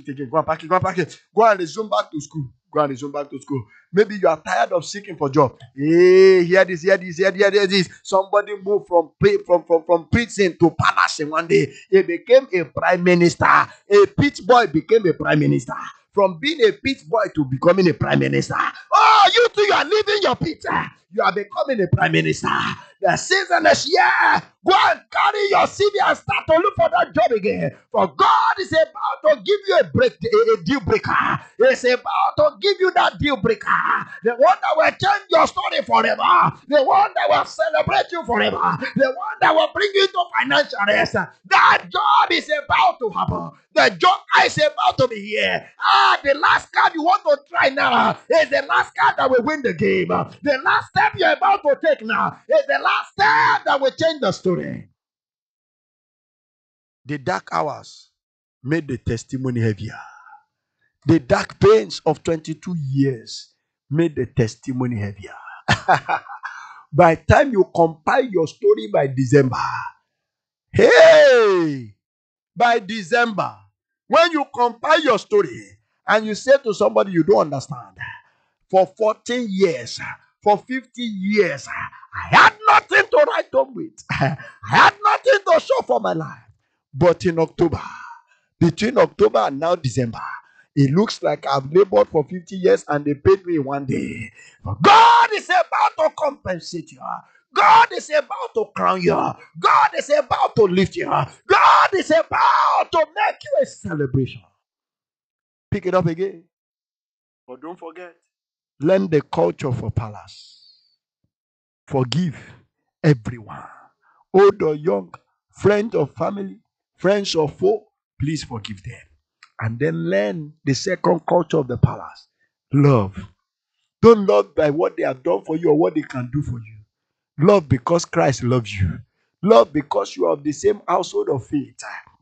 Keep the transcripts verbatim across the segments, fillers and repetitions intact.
it again. Go and pack it. Go and pack it. Go and resume back to school. Go and resume back to school. Maybe you are tired of seeking for job. Hey, hear this, hear this, hear this, hear this. Somebody moved from from from from prison to palace in one day. He became a prime minister. A pitch boy became a prime minister. From being a pitch boy to becoming a prime minister. Oh, you two, you are leaving your pit. You are becoming a prime minister. The season is here. Go and carry your C V and start to look for that job again. For God is about to give you a break, a, a deal breaker. It's about to give you that deal breaker. The one that will change your story forever. The one that will celebrate you forever. The one that will bring you to financial rest. That job is about to happen. The job is about to be here. Ah, the last card you want to try now is the last card that will win the game. The last step you're about to take now is the last step that will change the story. The dark hours made the testimony heavier. The dark pains of twenty-two years made the testimony heavier. By the time you compile your story by December, hey, by December, when you compile your story and you say to somebody you don't understand, for fourteen years, for fifty years, I had nothing to write home with. I had nothing to show for my life. But in October, between October and now December, it looks like I've labored for fifty years and they paid me one day. But God is about to compensate you. God is about to crown you. God is about to lift you. God is about to make you a celebration. Pick it up again. But don't forget, learn the culture for palace. Forgive everyone. Old or young, friend or family, friends or foe, please forgive them. And then learn the second culture of the palace. Love. Don't love by what they have done for you or what they can do for you. Love because Christ loves you. Love because you are of the same household of faith.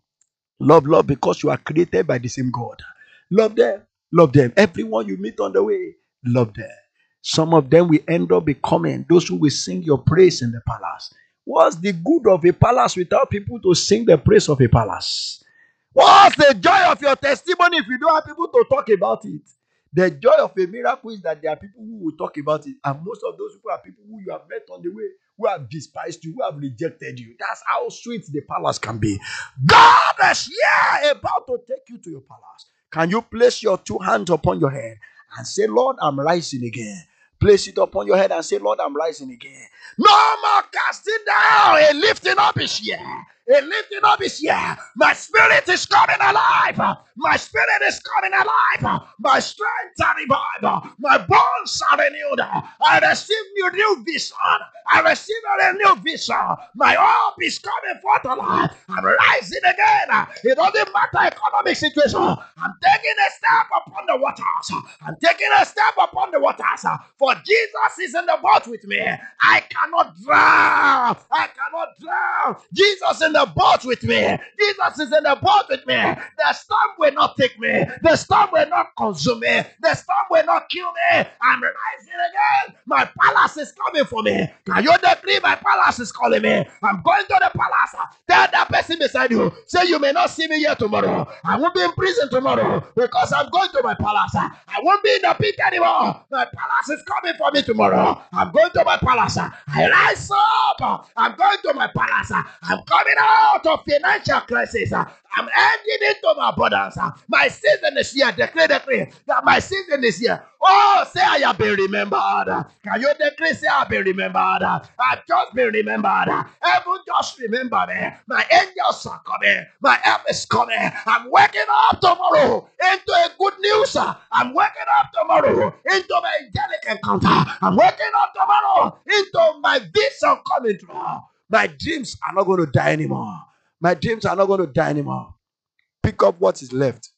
Love, love because you are created by the same God. Love them. Love them. Everyone you meet on the way, love them. Some of them will end up becoming those who will sing your praise in the palace. What's the good of a palace without people to sing the praise of a palace? What's the joy of your testimony if you don't have people to talk about it? The joy of a miracle is that there are people who will talk about it. And most of those people are people who you have met on the way, who have despised you, who have rejected you. That's how sweet the palace can be. God is here about to take you to your palace. Can you place your two hands upon your head and say, Lord, I'm rising again? Place it upon your head and say, Lord, I'm rising again. No more casting down. A lifting up is here. A lifting up is here. My spirit is coming alive. My spirit is coming alive. My strength are revived. My bones are renewed. I receive new, new vision. I receive a new vision. My hope is coming forth alive. I'm rising again. It doesn't matter economic situation. I'm taking a step upon the waters. I'm taking a step upon the waters. For Jesus is in the boat with me. I cannot drown. I cannot drown. Jesus in the boat with me. Jesus is in the boat with me. The storm will not take me. The storm will not consume me. The storm will not kill me. I'm rising again. My palace is coming for me. Can you decree my palace is calling me? I'm going to the palace. Tell that person beside you. Say you may not see me here tomorrow. I won't be in prison tomorrow because I'm going to my palace. I won't be in the pit anymore. My palace is coming for me tomorrow. I'm going to my palace. I rise up. I'm going to my palace. I'm coming out of financial crisis. I'm ending into my abundance. My season is here. Declare, declare that my season is here. Oh, say I have been remembered. Can you declare, say I have been remembered? I've just been remembered. Heaven just remember me. My angels are coming. My help is coming. I'm waking up tomorrow into a good news. I'm waking up tomorrow into my angelic encounter. I'm waking up tomorrow into my vision coming true. My dreams are not going to die anymore. My dreams are not going to die anymore. Pick up what is left.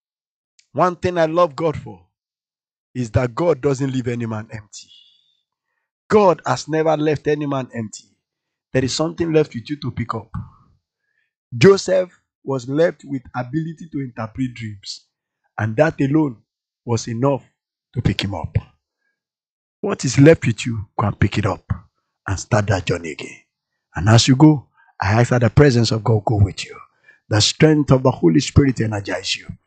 One thing I love God for is that God doesn't leave any man empty. God has never left any man empty. There is something left with you to pick up. Joseph was left with ability to interpret dreams, and that alone was enough to pick him up. What is left with you, go and pick it up and start that journey again. And as you go, I ask that the presence of God go with you. The strength of the Holy Spirit energize you.